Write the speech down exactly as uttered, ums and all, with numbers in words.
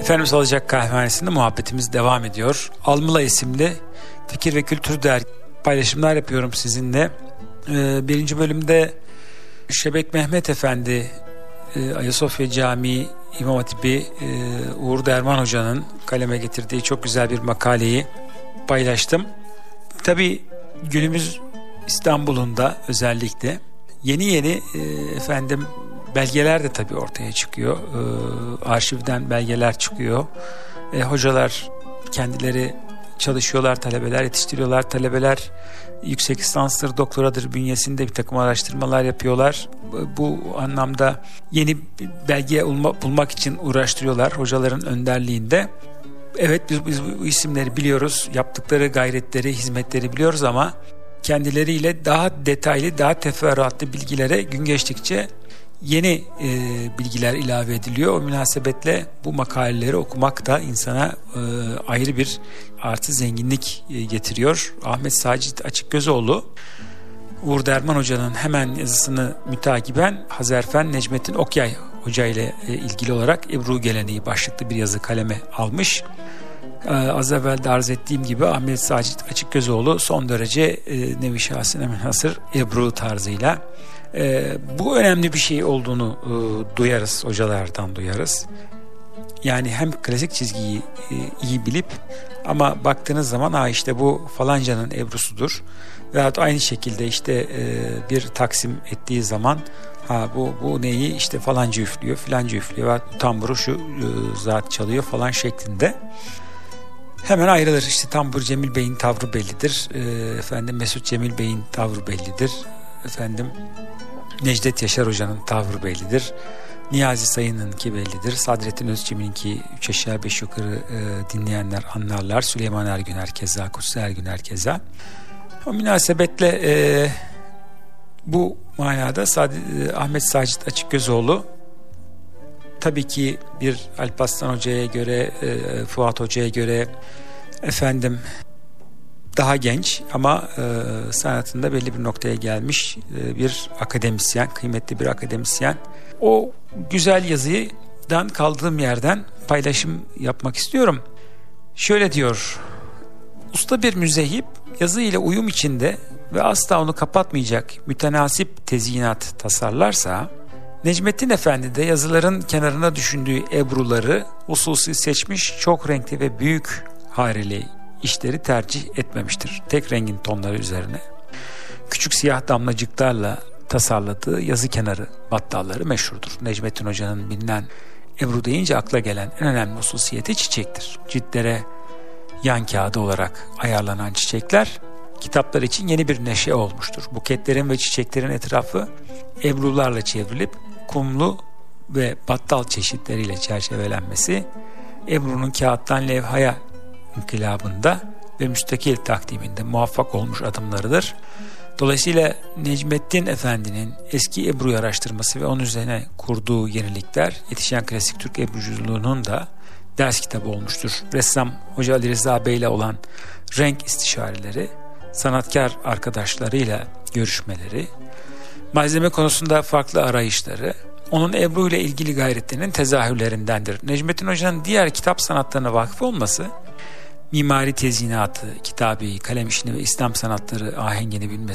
Efendim Salıncak Kahvehanesi'nde muhabbetimiz devam ediyor. Almıla isimli fikir ve kültür dergi paylaşımlar yapıyorum sizinle. Ee, birinci bölümde Şebek Mehmet Efendi, e, Ayasofya Camii İmam Hatibi e, Uğur Derman Hoca'nın kaleme getirdiği çok güzel bir makaleyi paylaştım. Tabii günümüz İstanbul'un da özellikle yeni yeni e, efendim belgeler de tabii ortaya çıkıyor. E, arşivden belgeler çıkıyor. E, hocalar kendileri çalışıyorlar, talebeler yetiştiriyorlar. Talebeler yüksek lisanstır, doktoradır bünyesinde bir takım araştırmalar yapıyorlar. Bu anlamda yeni belge bulmak için uğraştırıyorlar hocaların önderliğinde. Evet, biz, biz bu isimleri biliyoruz, yaptıkları gayretleri, hizmetleri biliyoruz ama kendileriyle daha detaylı, daha teferruatlı bilgilere gün geçtikçe yeni e, bilgiler ilave ediliyor. O münasebetle bu makaleleri okumak da insana e, ayrı bir artı zenginlik e, getiriyor. Ahmet Sacit Açıkgözoğlu, Uğur Derman Hoca'nın hemen yazısını mütakiben Hazerfen Necmettin Okyay Hoca ile e, ilgili olarak Ebru Geleneği başlıklı bir yazı kaleme almış. Ee, az evvel de arz ettiğim gibi Ahmet Sacit Açıkgözoğlu son derece e, nevi şahsine münhasır Ebru tarzıyla. E, bu önemli bir şey olduğunu e, duyarız, hocalardan duyarız. Yani hem klasik çizgiyi e, iyi bilip ama baktığınız zaman ha işte bu falancanın Ebru'sudur. Veyahut aynı şekilde işte e, bir taksim ettiği zaman ha bu bu neyi işte falanca üflüyor, filanca üflüyor ve tamburu şu e, zat çalıyor falan şeklinde. Hemen ayrılır. İşte tambur Cemil Bey'in tavrı bellidir. E, efendim Mesut Cemil Bey'in tavrı bellidir. Efendim Necdet Yaşar Hoca'nın tavrı bellidir. Niyazi Sayın'ınki bellidir. Sadrettin Özçemin'inki üç aşağı beş yukarı e, dinleyenler anlarlar. Süleyman Ergüner keza, Kutsi Ergüner keza. O münasebetle e, bu manada Sadi, e, Ahmet Sacit Açıkgözoğlu tabii ki bir Alparslan Hoca'ya göre, e, Fuat Hoca'ya göre efendim daha genç ama e, sanatında belli bir noktaya gelmiş e, bir akademisyen, kıymetli bir akademisyen. O güzel yazıdan kaldığım yerden paylaşım yapmak istiyorum. Şöyle diyor: usta bir müzehip yazı ile uyum içinde ve asla onu kapatmayacak mütenasip tezyinat tasarlarsa, Necmettin Efendi de yazıların kenarına düşündüğü ebruları hususi seçmiş, çok renkli ve büyük hareli işleri tercih etmemiştir. Tek rengin tonları üzerine küçük siyah damlacıklarla tasarladığı yazı kenarı battalları meşhurdur. Necmettin Hoca'nın bilinen ebru deyince akla gelen en önemli hususiyeti çiçektir. Ciltlere yan kağıdı olarak ayarlanan çiçekler kitaplar için yeni bir neşe olmuştur. Buketlerin ve çiçeklerin etrafı ebrularla çevrilip kumlu ve battal çeşitleriyle çerçevelenmesi ebrunun kağıttan levhaya inkılabında ve müstakil takdiminde muvaffak olmuş adımlarıdır. Dolayısıyla Necmettin Efendi'nin eski ebruyu araştırması ve onun üzerine kurduğu yenilikler yetişen klasik Türk ebruculuğunun da ders kitabı olmuştur. Ressam Hoca Ali Rıza Bey ile olan renk istişareleri, sanatkar arkadaşlarıyla görüşmeleri, malzeme konusunda farklı arayışları, onun ebru ile ilgili gayretlerinin tezahürlerindendir. Necmettin Hoca'nın diğer kitap sanatlarına vakıf olması, mimari tezyinatı, kitabeyi, kalem işini ve İslam sanatları ahengini bilmesi